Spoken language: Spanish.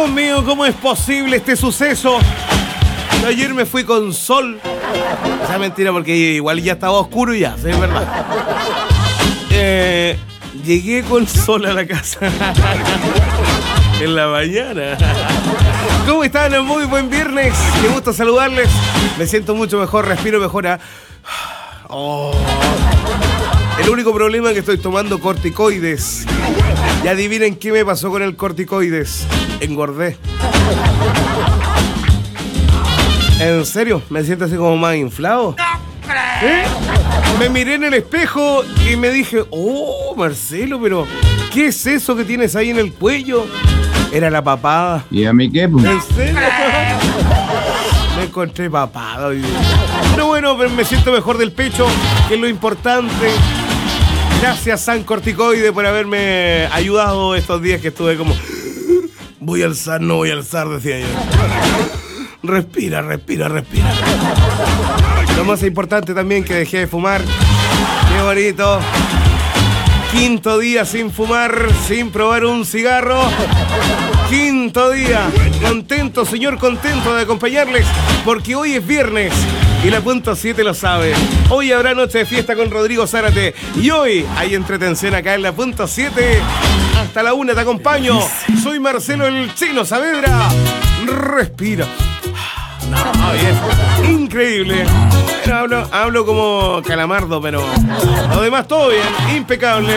Dios mío, ¿cómo es posible este suceso? Ayer me fui con sol. O sea, mentira, porque igual ya estaba oscuro y ya, sí, es verdad. Llegué con sol a la casa. En la mañana. ¿Cómo están? Muy buen viernes. Qué gusto saludarles. Me siento mucho mejor, respiro mejor. Oh. El único problema es que estoy tomando corticoides. Y adivinen qué me pasó con el corticoides. Engordé. ¿En serio? Me siento así como más inflado. Me miré en el espejo y me dije, oh, Marcelo, pero ¿qué es eso que tienes ahí en el cuello? Era la papada. ¿Y a mí qué? ¿En serio? Me encontré papada hoy día. Pero bueno, me siento mejor del pecho, que es lo importante. Gracias, San Corticoide, por haberme ayudado estos días que estuve como... Voy a alzar, no voy a alzar, decía yo. Respira, respira, respira. Lo más importante también que dejé de fumar. Qué bonito. 5.º día sin fumar, sin probar un cigarro. 5.º día. Contento, señor, contento de acompañarles, porque hoy es viernes y la punto 7 lo sabe. Hoy habrá noche de fiesta con Rodrigo Zárate y hoy hay entretención acá en la punto 7. Hasta la 1 te acompaño. Soy Marcelo el Chino Saavedra. Respira. No, bien. Increíble. Pero hablo como Calamardo, pero lo demás todo bien, impecable.